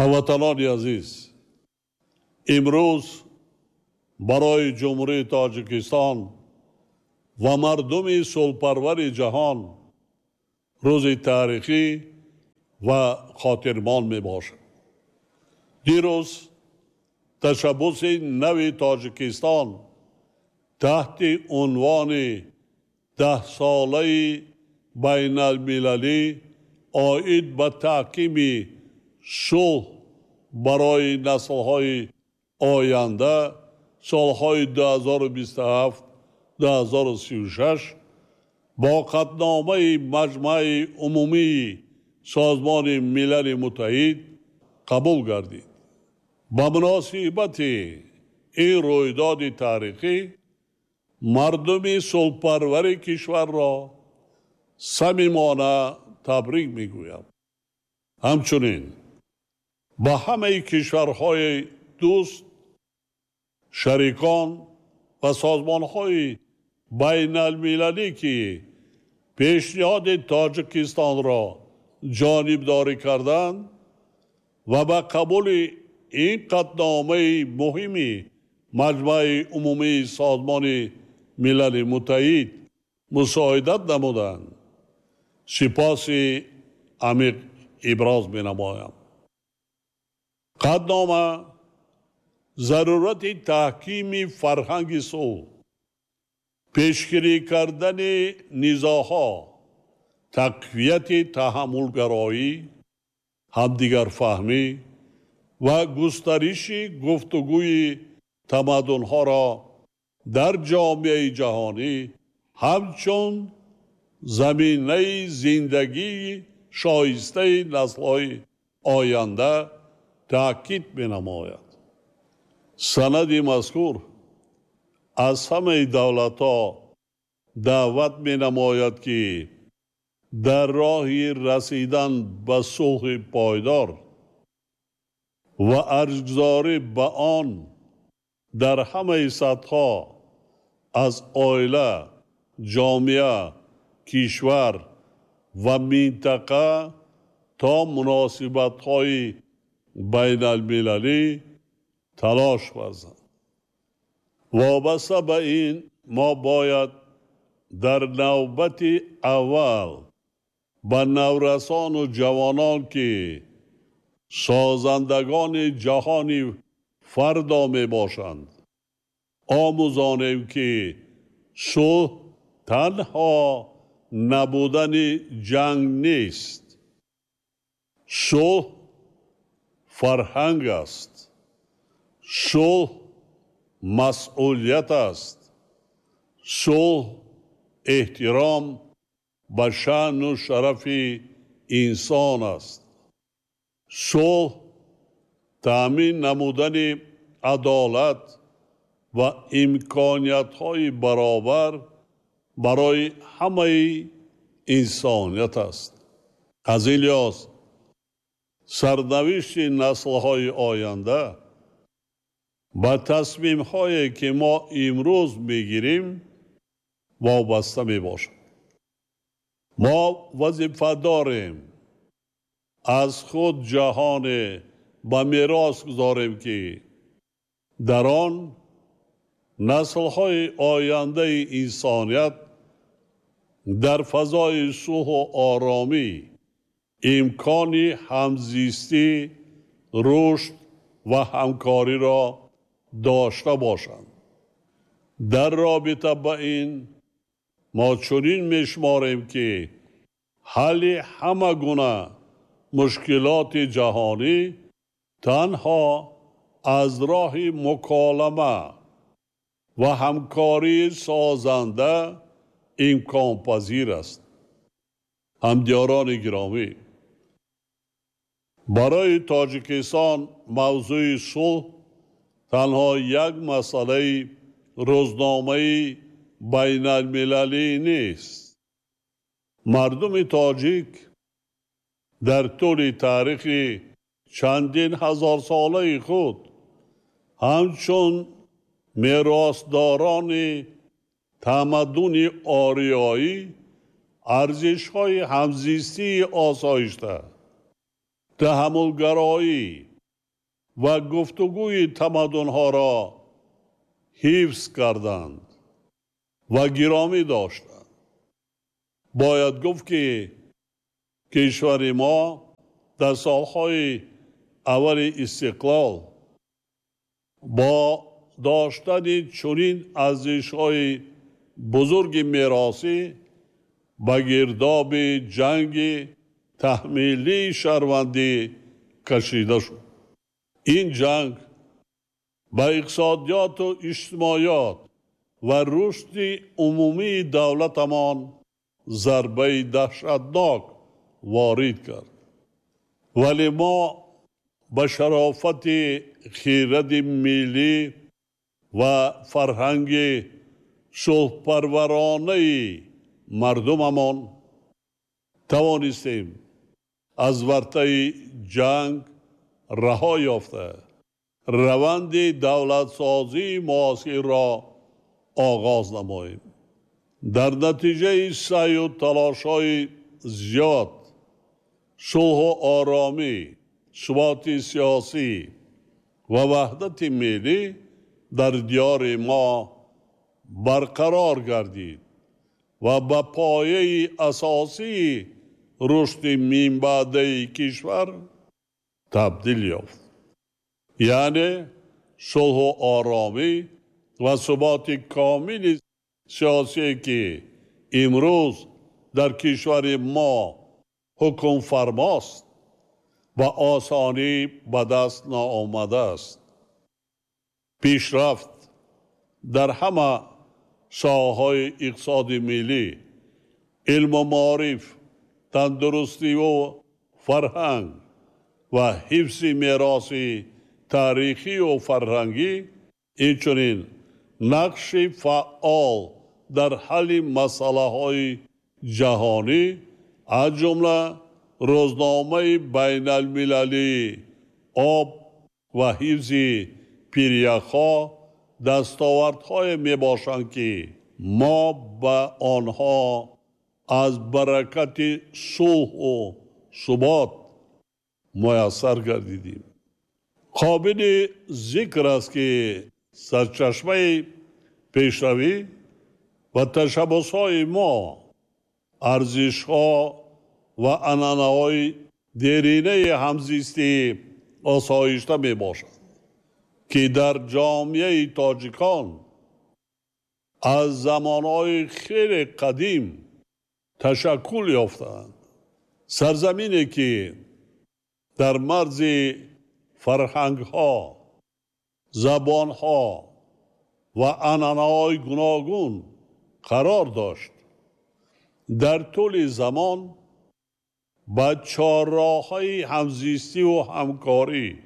هموطنان عزیز، امروز برای جمهوری تاجیکستان و مردم صلح‌پرور جهان روز تاریخی و خاطرمان می باشد. دیروز تشبث نو تاجیکستان تحت عنوان 10 ساله بین المللی آید به تحکیم صلح برای نسل‌های آینده سالهای 2027-2036 با قطعنامه مجمع عمومی سازمان ملل متحد قبول گردید. به مناسبت این رویداد تاریخی مردم صلح‌پرور کشور را صمیمانه تبریک میگویم. همچنین به همه کشورهای دوست، شریکان و سازمانهای بین المللی که پیشنهاد تاجیکستان را جانبداری کردند و به قبول این قطعنامه مهمی مجمع عمومی سازمان ملل متحد مساعدت نمودند، سپاس عمیق ابراز می‌نمایم. قطعنامه ضرورت تحکیم فرهنگ صلح، پیشگیری کردن نزاع‌ها، تقویت تحملگرایی، همدیگر فهمی و گسترش گفتگوی تمدن‌ها را در جامعه جهانی همچون زمینه زندگی شایسته نسل‌های آینده تأکید می‌نماید. سند مذکور از همه دولت‌ها دعوت می‌نماید که در راه رسیدن به صلح پایدار و ارزگذاری به آن در همه سطح‌ها از عائله، جامعه، کشور و منطقه تا مناسبت‌های بین المللی تلاش ورزند. وابسته به این ما باید در نوبت اول به نورسان و جوانان که سازندگان جهانی فردا می باشند آموزانیم که صلح تنها نبودن جنگ نیست. صلح فرهنگ است. صلح مسئولیت است. صلح احترام به شأن و شرف انسان است. صلح تأمین نمودن عدالت و امکانیت‌های برابر برای همه انسانیت است. از این لحاظ سرنوشت نسل‌های آینده با تصمیم‌هایی که ما امروز می‌گیریم وابسته می‌باشد. ما وظیفه داریم از خود جهان به میراث گذاریم که در آن نسل‌های آینده انسانیت در فضای صلح و آرامی امکان همزیستی، رشد و همکاری را داشته باشند. در رابطه با این ما چنین می‌شماریم که حل همه گونه مشکلات جهانی تنها از راه مکالمه و همکاری سازنده امکان پذیر است. همدیاران گرامی، برای تاجیکستان موضوع صلح تنها یک مسئله روزنامه بین المللی نیست. مردم تاجیک در طول تاریخ چندین هزار ساله خود همچون میراثداران تمدن آریایی ارزش‌های همزیستی آسایشته، تحملگرایی، و گفتگوی تمدن‌ها را حفظ کردند و گرامی داشتند. باید گفت که کشور ما در سالهای اول استقلال با داشتن چنین ارزش‌های بزرگ میراثی به گرداب جنگ تحمیلی شهروندی کشیده شد. این جنگ به اقتصادیات و اجتماعیات و رشد عمومی دولتمان ضربه دهشتناک وارد کرد. ولی ما به شرافت خیرت ملی و فرهنگ صلح‌پرورانه مردممان توانستیم از ورطه جنگ رها یافته روند دولت سازی معاصر را آغاز نماییم. در نتیجه سعی و تلاش‌های زیاد صلح و آرامی، ثبات سیاسی و وحدت ملی در دیار ما برقرار گردید و به پایه اساسی رشد منبعده کشور تبدیل یافت. یعنی صلح و آرامی و ثبات کامل سیاسی که امروز در کشور ما حکم فرماست و آسانی به دست ناآمده است. پیشرفت در همه ساحه‌های اقتصاد ملی، علم و معارف، تندرستی و فرهنگ و حفظ میراث تاریخی و فرهنگی، اینچنین نقش فعال در حل مسائل جهانی از جمله روزنامه بین المللی آب و حفظ پیریخ‌ها دستاوردهای می باشند که ما به آنها از برکت صلح و ثبات میسر گردیدیم. قابل ذکر است که سرچشمه پیشروی و تشبس‌های ما ارزش‌ها و عنعنه‌های دیرینه همزیستی آسایشته می باشد که در جامعه تاجیکان از زمانهای خیلی قدیم تشکل یافتند. سرزمینی که در مرز فرهنگ‌ها، زبان‌ها و عنعنه‌های گوناگون قرار داشت. در طول زمان با چهارراه‌های همزیستی و همکاری،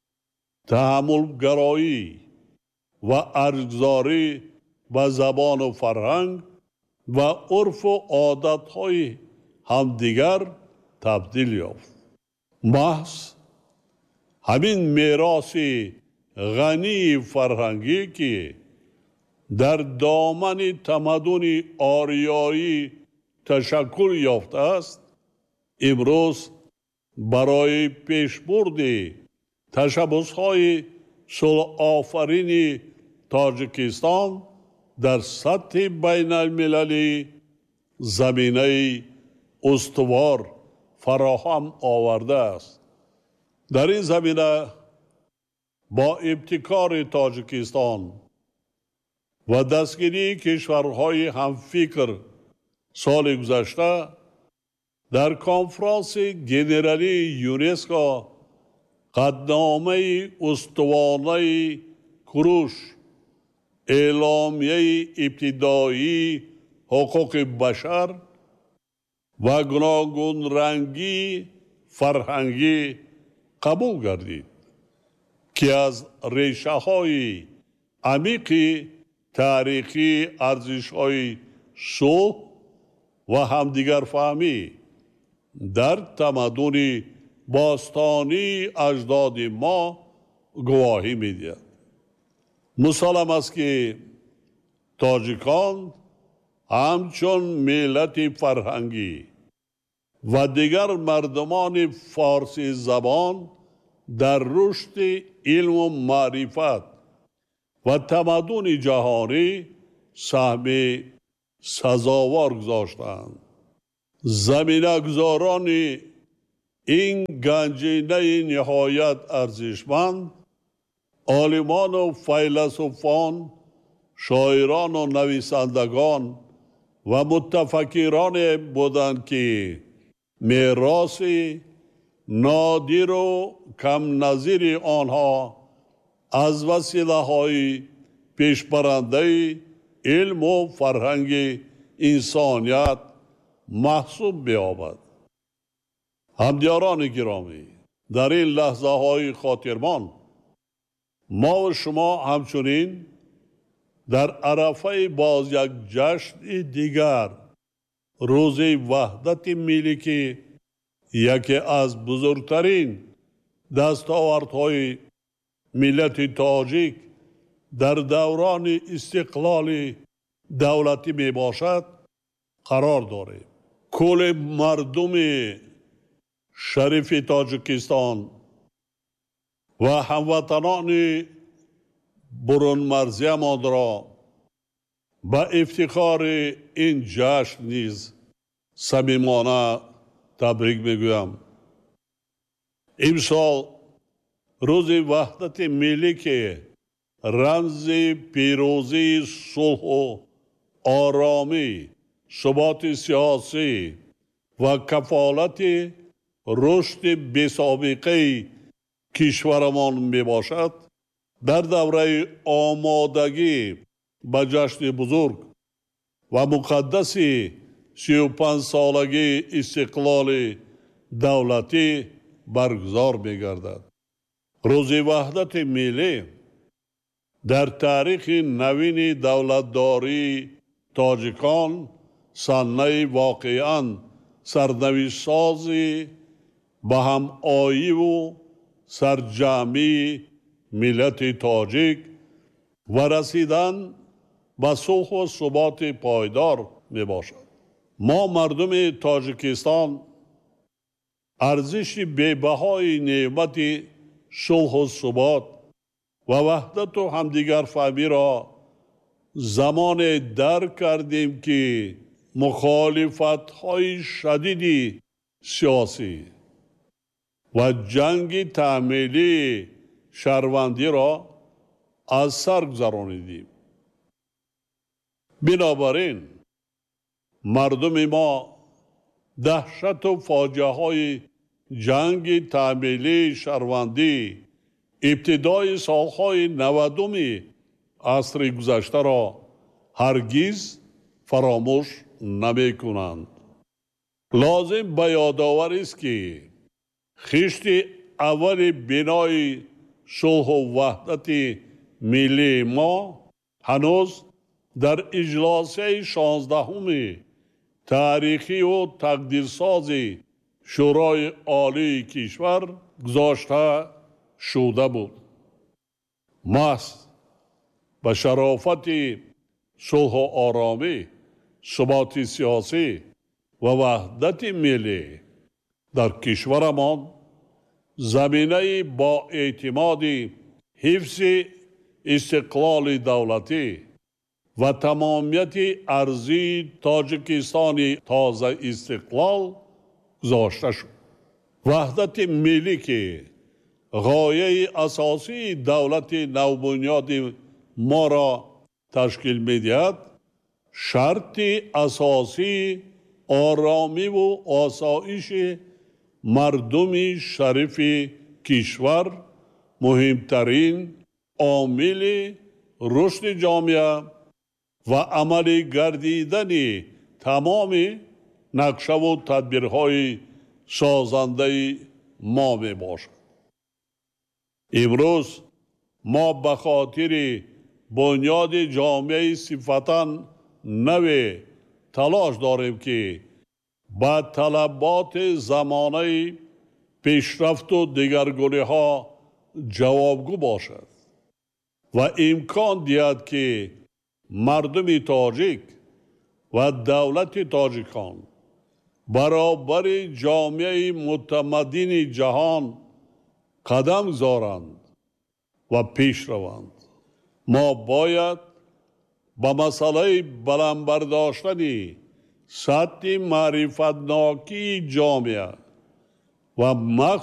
تحملگرایی و ارزش‌گذاری و زبان و فرهنگ و عرف و عادت‌های همدیگر تبدیل یافت. محض همین میراث غنی فرهنگی که در دامن تمدن آریایی تشکل یافته است، امروز برای پیشبرد تشبس‌های صلح آفرین تاجیکستان در سطح بین المللی زمینه استوار فراهم آورده است. در این زمینه با ابتکار تاجیکستان و دستگیری کشورهای همفکر سال گذشته در کنفرانس جنرالی یونسکو قطعنامه استوانه کروش، اعلامیه ابتدایی حقوق بشر و گوناگون رنگی فرهنگی قبول گردید که از ریشه های عمیق تاریخی ارزش‌های صلح و همدیگر فهمی در تمدن باستانی اجداد ما گواهی می‌دهد. مسلم است که تاجیکان همچون ملت فرهنگی و دیگر مردمان فارسی زبان در رشد علم و معرفت و تمدن جهانی سهم سزاوار گذاشتند. زمینه‌گذاران این گنجینه نهایت ارزشمند عالمان و فیلسوفان، شاعران و نویسندگان و متفکران بودند که میراث نادر و کم نظیر آنها از وسیله های پیشبرنده علم و فرهنگ انسانیت محسوب بیابد. همدیاران گرامی، در این لحظه های خاطرمان ما و شما همچنین در عرفه باز یک جشن دیگر، روز وحدت ملی که یکی از بزرگترین دستاوردهای ملت تاجیک در دوران استقلال دولتی می باشد قرار داریم. کل مردم شریف تاجیکستان و هموطنان برون مرزی ما را با افتخار این جشن نیز صمیمانه تبریک میگویم. امسال روز وحدت ملی که رمز پیروزی، صلح و آرامی، ثبات سیاسی و کفالت رشد بی‌سابقه کشورمان می باشد، در دوره آمادگی به جشن بزرگ و مقدس 35 سالگی استقلال دولتی برگزار می گردد. روز وحدت ملی در تاریخ نوین دولتداری تاجیکان صحنه واقعاً سرنوشت سازی به هم آیی و سرجمی ملت تاجیک و رسیدن به صلح و ثبات پایدار می باشد. ما مردم تاجیکستان ارزش بی‌بهای نعمت صلح و ثبات و وحدت و همدیگر فهمی را زمان درک کردیم که مخالفت های شدید سیاسی و جنگ تعمیلی شهروندی را از سر گذرانیدیم. بنابراین مردم ما دهشت و فاجعه های جنگ تعمیلی شهروندی ابتدای سالهای 90 عصر گذشته را هرگز فراموش نمی کنند. لازم به یادآور است که خشت اول بنای صلح و وحدت ملی ما هنوز در اجلاس 16 تاریخی و تقدیرساز شورای عالی کشور گذاشته شده بود. محض به شرافت صلح و آرامی، ثبات سیاسی و وحدت ملی در کشورمان زمینه با اعتماد حفظ استقلال دولتی و تمامیت ارضی تاجیکستان تازه استقلال گذاشته شد. وحدت ملی که غایه اساسی دولت نوبنیاد ما را تشکیل می‌دهد، شرط اساسی آرامی و آسایش مردم شریف کشور، مهمترین عامل رشد جامعه و عملی گردیدن تمام نقشه و تدبیرهای سازنده ما می باشد. امروز ما به خاطر بنیاد جامعه صفتاً نوی تلاش داریم که با طلبات زمانه پیشرفت و دگرگونی ها جوابگو باشد و امکان دهد که مردم تاجیک و دولت تاجیکان برابر جامعه متمدن جهان قدم زارند و پیش روند. ما باید با مسئله بلند برداشتن سطح معرفتناکی جامعه و